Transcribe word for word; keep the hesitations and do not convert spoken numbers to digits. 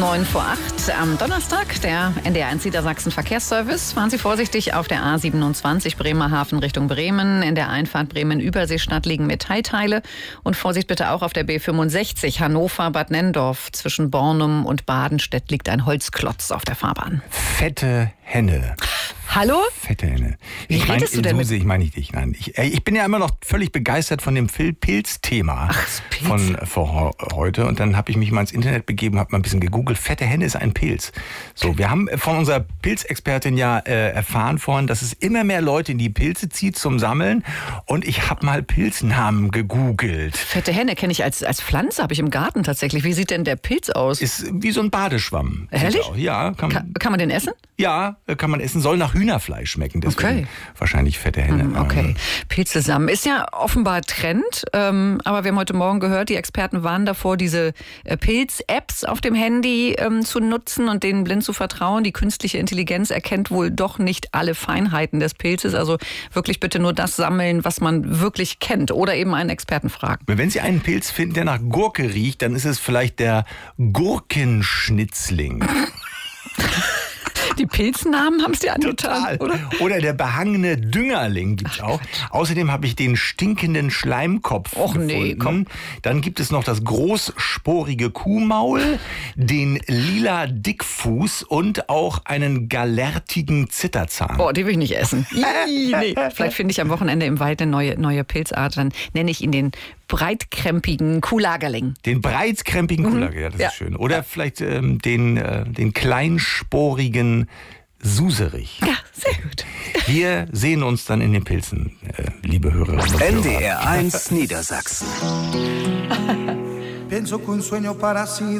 neun vor acht am Donnerstag, der N D R eins Niedersachsen Verkehrsservice. Fahren Sie vorsichtig auf der A siebenundzwanzig Bremerhaven Richtung Bremen. In der Einfahrt Bremen-Überseestadt liegen Metallteile. Und Vorsicht bitte auch auf der B fünfundsechzig Hannover-Bad Nenndorf. Zwischen Bornum und Badenstedt liegt ein Holzklotz auf der Fahrbahn. Fette Henne. Hallo? Fette Henne. Wie ich redest du denn Suse, mit- ich meine nicht dich, nein. Ich, äh, ich bin ja immer noch völlig begeistert von dem Phil Pilz-Thema Ach, das Pilz. von vor heute. Und dann habe ich mich mal ins Internet begeben, habe mal ein bisschen gegoogelt. Fette Henne ist ein Pilz. So, wir haben von unserer Pilzexpertin ja äh, erfahren vorhin, dass es immer mehr Leute in die Pilze zieht zum Sammeln. Und ich habe mal Pilznamen gegoogelt. Fette Henne kenne ich als, als Pflanze, habe ich im Garten tatsächlich. Wie sieht denn der Pilz aus? Ist wie so ein Badeschwamm. Ehrlich? Sieht auch. Ja, kann, Kann, kann man den essen? ja, kann man essen. Soll nach Hühnerfleisch schmecken. Deswegen Okay. wahrscheinlich Fette Henne. Hm, Okay, Pilze sammeln ist ja offenbar Trend, ähm, aber wir haben heute Morgen gehört, die Experten warnen davor, diese äh, Pilz-Apps auf dem Handy ähm, zu nutzen und denen blind zu vertrauen. Die künstliche Intelligenz erkennt wohl doch nicht alle Feinheiten des Pilzes, also wirklich bitte nur das sammeln, was man wirklich kennt oder eben einen Experten fragen. Wenn Sie einen Pilz finden, der nach Gurke riecht, dann ist es vielleicht der Gurkenschnitzling. Die Pilznamen haben es dir angetan, oder? Oder der behangene Düngerling gibt's auch. Außerdem habe ich den stinkenden Schleimkopf Och, gefunden. nee, komm. Dann gibt es noch das großsporige Kuhmaul, den lila Dickfuß und auch einen galertigen Zitterzahn. Oh, die will ich nicht essen. Ih, nee. Vielleicht finde ich am Wochenende im Wald eine neue, neue Pilzart, dann nenne ich ihn den breitkrempigen Kuhlagerling. Den breitkrempigen Kuhlager, ja, das Ja. ist schön. Oder vielleicht ähm, den, äh, den kleinsporigen Suserich. Ja, sehr gut. Wir sehen uns dann in den Pilzen, äh, liebe Hörerinnen und Hörer. N D R eins Niedersachsen. Pienso que un sueño parecido